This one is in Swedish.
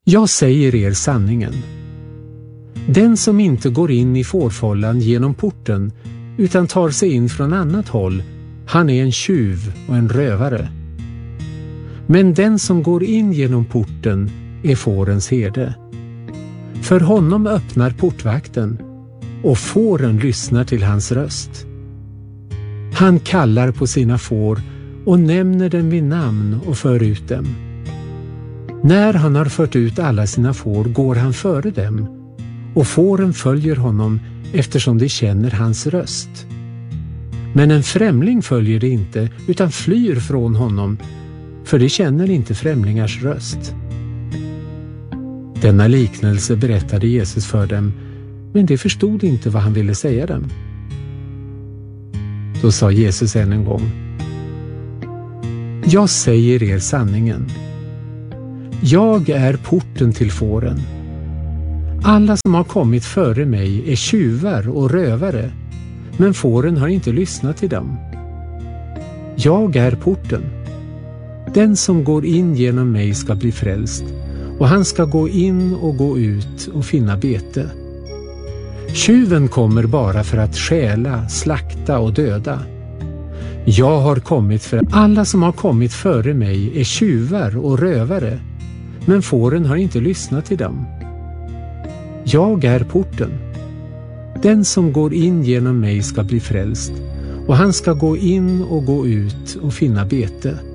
Jag säger er sanningen. Den som inte går in i fårfållan genom porten utan tar sig in från annat håll, han är en tjuv och en rövare. Men den som går in genom porten är fårens herde. För honom öppnar portvakten och fåren lyssnar till hans röst. Han kallar på sina får och nämner dem vid namn och för ut dem. När han har fört ut alla sina får går han före dem, och fåren följer honom eftersom de känner hans röst. Men en främling följer det inte utan flyr från honom, för de känner inte främlingars röst. Denna liknelse berättade Jesus för dem, men de förstod inte vad han ville säga dem. Då sa Jesus än en gång: Jag säger er sanningen. Jag är porten till fåren. Alla som har kommit före mig är tjuvar och rövare, men fåren har inte lyssnat till dem. Jag är porten. Den som går in genom mig ska bli frälst, och han ska gå in och gå ut och finna bete. Tjuven kommer bara för att stjäla, slakta och döda. Jag har kommit för att alla som har kommit före mig är tjuvar och rövare, men fåren har inte lyssnat till dem. Jag är porten. Den som går in genom mig ska bli frälst, och han ska gå in och gå ut och finna bete.